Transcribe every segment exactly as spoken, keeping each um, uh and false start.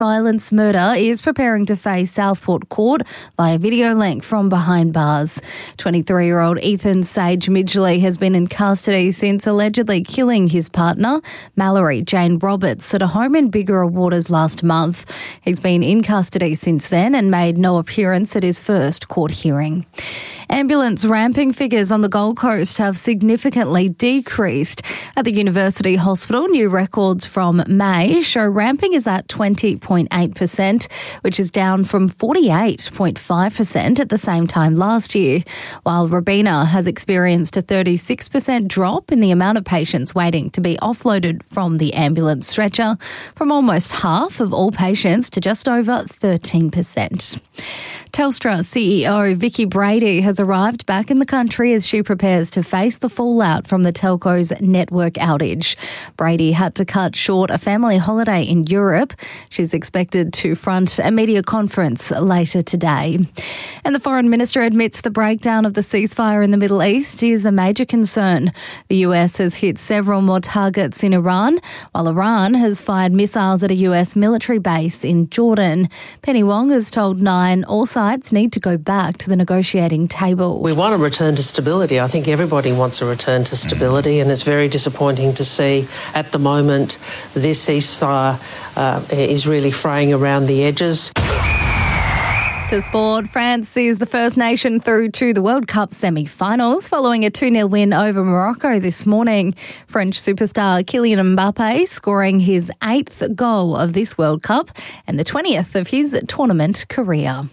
violence murder is preparing to face Southport Court via video link from behind bars. twenty-three-year-old Ethan Sage Midgley has been in custody since allegedly killing his partner, Mallory Jane Roberts, at a home in Bigger Waters last month. He's been in custody since then and made no appearance at his first court hearing. Ambulance ramping figures on the Gold Coast have significantly decreased. At the University Hospital, new records from May show ramping is at twenty point eight percent, which is down from forty-eight point five percent at the same time last year, while Robina has experienced a thirty-six percent drop in the amount of patients waiting to be offloaded from the ambulance stretcher, from almost half of all patients to just over thirteen percent. Telstra C E O Vicki Brady has arrived back in the country as she prepares to face the fallout from the telco's network outage. Brady had to cut short a family holiday in Europe. She's expected to front a media conference later today. And the Foreign Minister admits the breakdown of the ceasefire in the Middle East is a major concern. The U S has hit several more targets in Iran, while Iran has fired missiles at a U S military base in Jordan. Penny Wong has told Nine all sides need to go back to the negotiating table. We want a return to stability. I think everybody wants a return to stability, and it's very disappointing to see at the moment this ceasefire uh, is really fraying around the edges. To sport, France is the first nation through to the World Cup semi-finals following a two nil win over Morocco this morning. French superstar Kylian Mbappe scoring his eighth goal of this World Cup and the twentieth of his tournament career.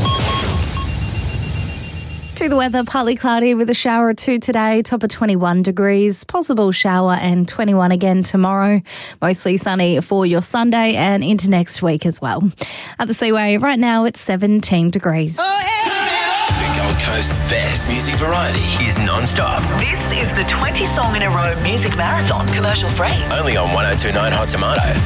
To the weather, partly cloudy with a shower or two today, top of twenty-one degrees, possible shower and twenty-one again tomorrow. Mostly sunny for your Sunday and into next week as well. At the Seaway, right now it's seventeen degrees. Oh, yeah. The Gold Coast's best music variety is non-stop. This is the twenty song in a row music marathon, commercial free. Only on one oh two point nine Hot Tomato.